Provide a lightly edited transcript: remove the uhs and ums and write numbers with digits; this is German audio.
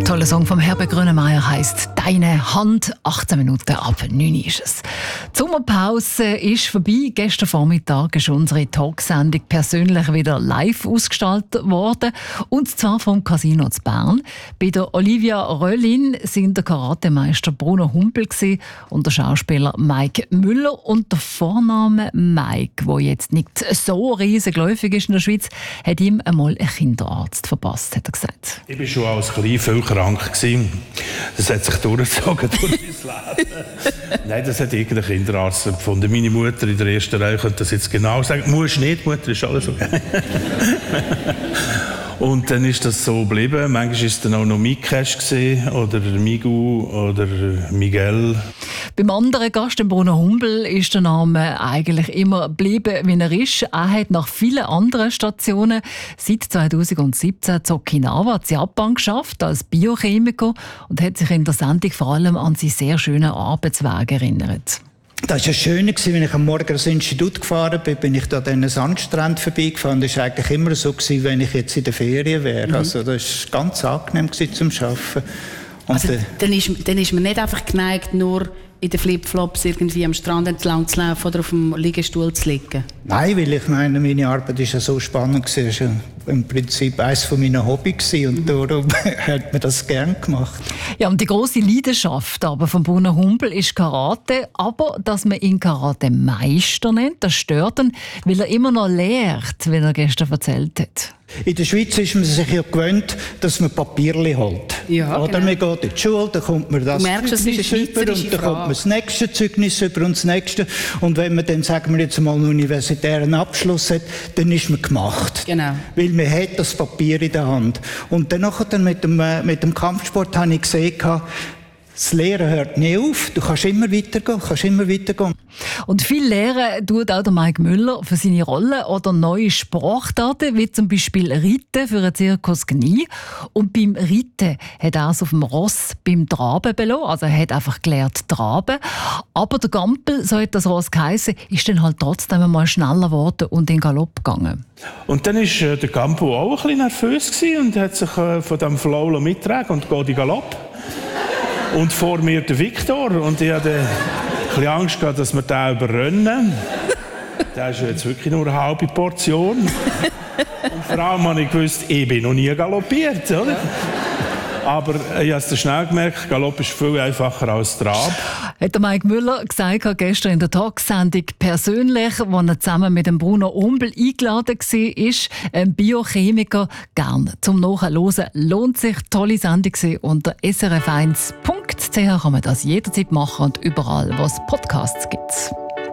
Toller Song vom Herbert Grönemeyer heisst «Deine Hand». 18 Minuten ab 9 ist es. Die Sommerpause ist vorbei. Gestern Vormittag ist unsere Talksendung persönlich wieder live ausgestaltet worden. Und zwar vom Casino zu Bern. Bei der Olivia Röllin sind der Karatemeister Bruno Humpel und der Schauspieler Mike Müller. Und der Vorname Mike, der jetzt nicht so riesig geläufig ist in der Schweiz, hat ihm einmal einen Kinderarzt verpasst, hat er gesagt. Ich war schon als klein viel krank gewesen. Das hat sich durchgezogen durch mein Leben. Nein, das hat irgendein Kinderarzt empfunden. Meine Mutter in der ersten Reihe könnte das jetzt genau sagen. Musst nicht, Mutter, ist alles okay. Und dann ist das so geblieben. Manchmal war es dann auch noch Mikesh oder Migu oder Miguel. Beim anderen Gast, dem Bruno Humpel, ist der Name eigentlich immer geblieben, wie er ist. Er hat nach vielen anderen Stationen seit 2017 in Okinawa, in Japan, geschafft als Biochemiker und hat sich in der Sendung vor allem an seinen sehr schönen Arbeitsweg erinnert. Das war schön, wenn ich am Morgen ins Institut gefahren bin ich da an diesen Sandstrand vorbeigefahren. Das war eigentlich immer so, wenn ich jetzt in der Ferien wäre. Also das war ganz angenehm zum Arbeiten. Also, dann ist man nicht einfach geneigt, nur in den Flipflops irgendwie am Strand entlang zu laufen oder auf dem Liegestuhl zu liegen? Nein, weil ich meine, meine Arbeit war ja so spannend. Es war ja im Prinzip eines meiner Hobbys und darum hat man das gern gemacht. Ja, und die grosse Leidenschaft aber von Bruno Humpel ist Karate, aber dass man ihn Karate-Meister nennt, das stört ihn, weil er immer noch lehrt, wie er gestern erzählt hat. In der Schweiz ist man sich ja gewöhnt, dass man Papierli holt. Ja, oder man geht in die Schule, dann kommt man das Zeugnis über und dann kommt man das nächste Zeugnis über und das nächste. Und wenn man dann, sagen wir jetzt mal, einen universitären Abschluss hat, dann ist man gemacht. Genau. Weil man hat das Papier in der Hand. Und dann mit dem Kampfsport habe ich gesehen, das Lehren hört nie auf. Du kannst immer weitergehen. Und viel lehren tut auch der Mike Müller für seine Rollen oder neue Sportarten, wie zum Beispiel Reiten für einen Zirkus Gnie. Und beim Reiten hat er es auf dem Ross beim Traben belassen. Also er hat einfach gelernt traben. Aber der Gampel, so hat das Ross geheissen, ist dann halt trotzdem einmal schneller geworden und in Galopp gegangen. Und dann war der Gampel auch ein bisschen nervös und hat sich von diesem Flow mitgetragen und geht in Galopp. Und vor mir der Viktor. Und ich hatte ein bisschen Angst gehabt, dass wir den überrennen. Das ist jetzt wirklich nur eine halbe Portion. Und vor allem habe ich gewusst, ich bin noch nie galoppiert. Oder? Aber ich habe es schnell gemerkt, Galopp ist viel einfacher als Trab. Hat der Mike Müller gesagt gestern in der Talksendung persönlich, wo er zusammen mit dem Bruno Humpel eingeladen war, ein Biochemiker. Gern zum Nachhören. Lohnt sich. Tolle Sendung unter srf1.ch kann man das jederzeit machen und überall, wo es Podcasts gibt.